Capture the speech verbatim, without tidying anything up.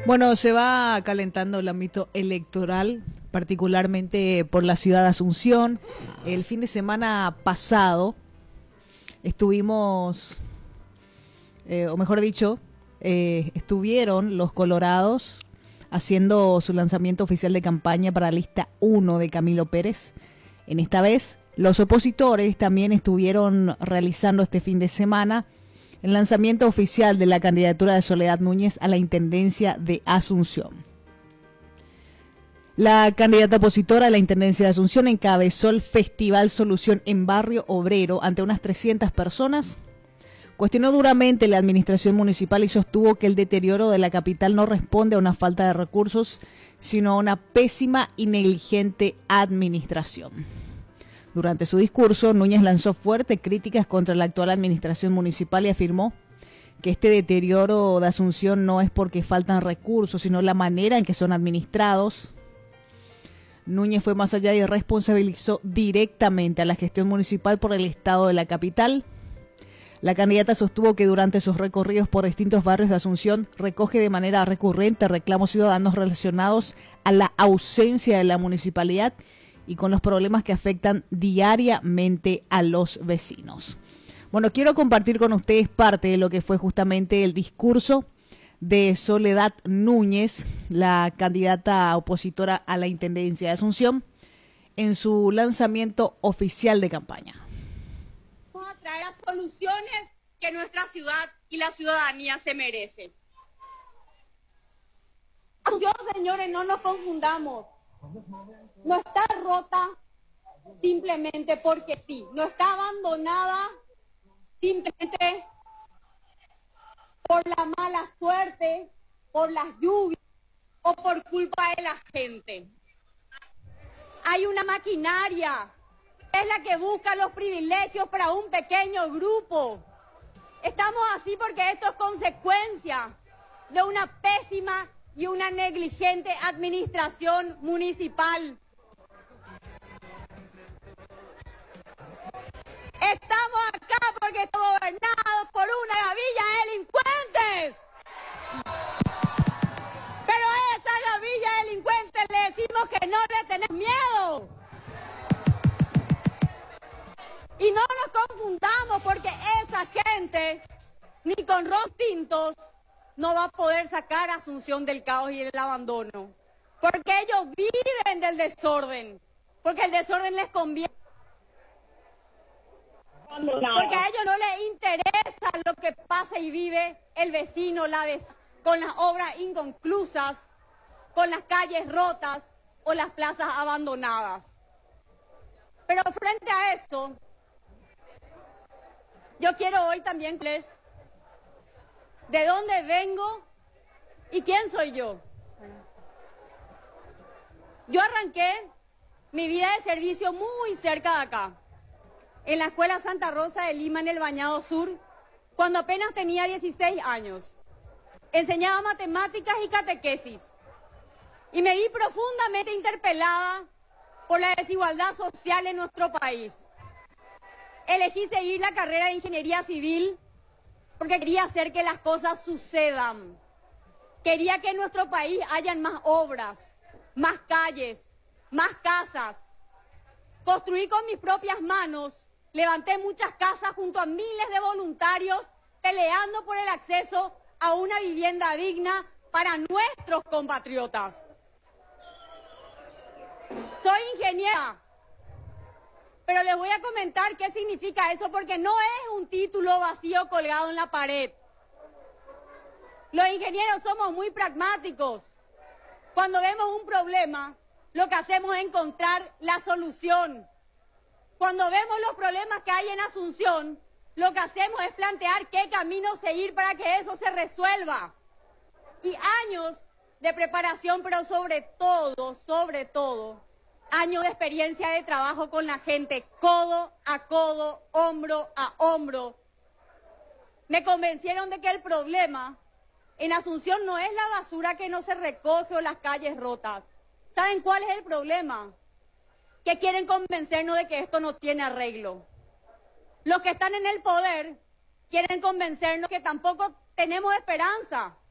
Bueno, se va calentando el ámbito electoral, particularmente por la ciudad de Asunción. El fin de semana pasado estuvimos, eh, o mejor dicho, eh, estuvieron los colorados haciendo su lanzamiento oficial de campaña para la lista uno de Camilo Pérez. En esta vez, los opositores también estuvieron realizando este fin de semana el lanzamiento oficial de la candidatura de Soledad Núñez a la Intendencia de Asunción. La candidata opositora a la Intendencia de Asunción encabezó el Festival Solución en Barrio Obrero ante unas trescientas personas. Cuestionó duramente la administración municipal y sostuvo que el deterioro de la capital no responde a una falta de recursos, sino a una pésima y negligente administración. Durante su discurso, Núñez lanzó fuertes críticas contra la actual administración municipal y afirmó que este deterioro de Asunción no es porque faltan recursos, sino la manera en que son administrados. Núñez fue más allá y responsabilizó directamente a la gestión municipal por el estado de la capital. La candidata sostuvo que durante sus recorridos por distintos barrios de Asunción recoge de manera recurrente reclamos ciudadanos relacionados a la ausencia de la municipalidad y con los problemas que afectan diariamente a los vecinos. Bueno, quiero compartir con ustedes parte de lo que fue justamente el discurso de Soledad Núñez, la candidata opositora a la Intendencia de Asunción, en su lanzamiento oficial de campaña. Vamos a traer las soluciones que nuestra ciudad y la ciudadanía se merece. Asunción, señores, no nos confundamos. No está rota simplemente porque sí, no está abandonada simplemente por la mala suerte, por las lluvias o por culpa de la gente. Hay una maquinaria, es la que busca los privilegios para un pequeño grupo. Estamos así porque esto es consecuencia de una pésima y una negligente administración municipal. Estamos acá porque estamos gobernados por una gavilla de delincuentes. Pero a esa gavilla de delincuentes le decimos que no le tenemos miedo. Y no nos confundamos porque esa gente, ni con ros tintos, no va a poder sacar a Asunción del caos y del abandono. Porque ellos viven del desorden. Porque el desorden les conviene. Porque a ellos no les interesa lo que pasa y vive el vecino, la vez, con las obras inconclusas, con las calles rotas o las plazas abandonadas. Pero frente a eso, yo quiero hoy también les de dónde vengo y quién soy yo. Yo arranqué mi vida de servicio muy cerca de acá, en la Escuela Santa Rosa de Lima, en el Bañado Sur, cuando apenas tenía dieciséis años. Enseñaba matemáticas y catequesis. Y me vi profundamente interpelada por la desigualdad social en nuestro país. Elegí seguir la carrera de Ingeniería Civil porque quería hacer que las cosas sucedan. Quería que en nuestro país hayan más obras, más calles, más casas. Construí con mis propias manos, levanté muchas casas junto a miles de voluntarios peleando por el acceso a una vivienda digna para nuestros compatriotas. Soy ingeniera, pero les voy a comentar qué significa eso porque no es un título vacío colgado en la pared. Los ingenieros somos muy pragmáticos. Cuando vemos un problema, lo que hacemos es encontrar la solución. Cuando vemos los problemas que hay en Asunción, lo que hacemos es plantear qué camino seguir para que eso se resuelva. Y años de preparación, pero sobre todo, sobre todo, años de experiencia de trabajo con la gente, codo a codo, hombro a hombro, me convencieron de que el problema en Asunción no es la basura que no se recoge o las calles rotas. ¿Saben cuál es el problema? Que quieren convencernos de que esto no tiene arreglo. Los que están en el poder quieren convencernos que tampoco tenemos esperanza,